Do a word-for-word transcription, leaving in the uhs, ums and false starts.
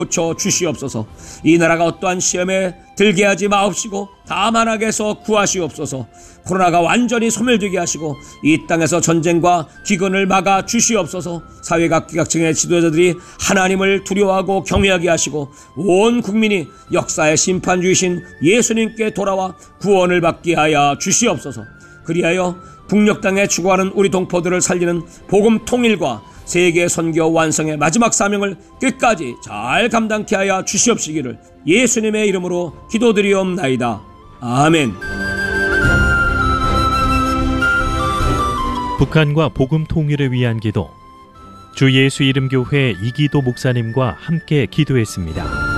고쳐 주시옵소서. 이 나라가 어떠한 시험에 들게 하지 마옵시고 다만 악에서 구하시옵소서. 코로나가 완전히 소멸되게 하시고 이 땅에서 전쟁과 기근을 막아 주시옵소서. 사회각계각층의 지도자들이 하나님을 두려워하고 경외하게 하시고 온 국민이 역사의 심판주이신 예수님께 돌아와 구원을 받게 하여 주시옵소서. 그리하여 북녘 땅에 죽어가는 우리 동포들을 살리는 복음 통일과 세계 선교 완성의 마지막 사명을 끝까지 잘 감당케 하여 주시옵시기를 예수님의 이름으로 기도드리옵나이다. 아멘. 북한과 복음 통일을 위한 기도, 주 예수 이름 교회 이기도 목사님과 함께 기도했습니다.